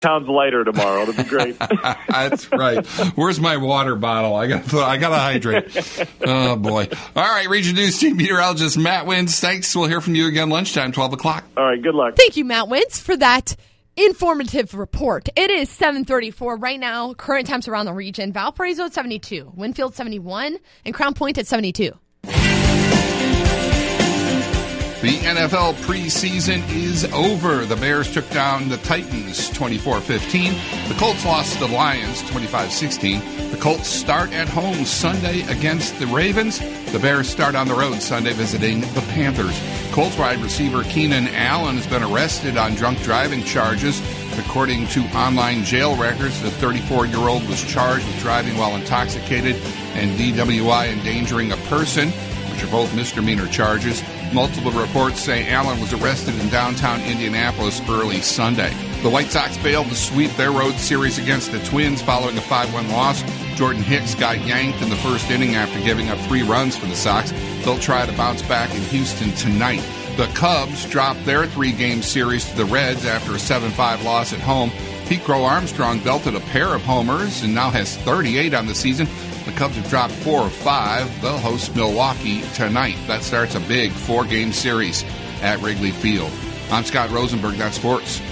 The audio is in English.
pounds lighter tomorrow. It'll be great. That's right. Where's my water bottle? I got to hydrate. Oh, boy. All right, Region News Team meteorologist Matt Wins. Thanks. We'll hear from you again lunchtime, 12 o'clock. All right, good luck. Thank you, Matt Wins, for that informative report. It is 7:34 right now. Current temps around the region. Valparaiso at 72, Winfield 71, and Crown Point at 72. The NFL preseason is over. The Bears took down the Titans 24-15. The Colts lost to the Lions 25-16. The Colts start at home Sunday against the Ravens. The Bears start on the road Sunday visiting the Panthers. Colts wide receiver Keenan Allen has been arrested on drunk driving charges. According to online jail records, the 34-year-old was charged with driving while intoxicated and DWI, endangering a person, which are both misdemeanor charges. Multiple reports say Allen was arrested in downtown Indianapolis early Sunday. The White Sox failed to sweep their road series against the Twins following a 5-1 loss. Jordan Hicks got yanked in the first inning after giving up 3 runs for the Sox. They'll try to bounce back in Houston tonight. The Cubs dropped their 3-game series to the Reds after a 7-5 loss at home. Pete Crow Armstrong belted a pair of homers and now has 38 on the season. The Cubs have dropped 4 of 5. They'll host Milwaukee tonight. That starts a big 4-game series at Wrigley Field. I'm Scott Rosenberg. That's sports.